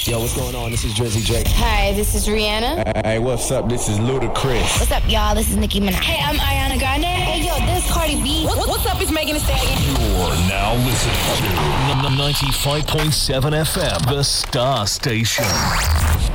Yo, what's going on? This is Drizzy Drake. Hi, this is Rihanna. Hey, what's up? This is Ludacris. What's up, y'all? This is Nicki Minaj. Hey, I'm Ariana Grande. Hey, yo, this is Cardi B. What's up? It's Megan Thee Stallion. You're now listening to 95.7 FM, the Star Station.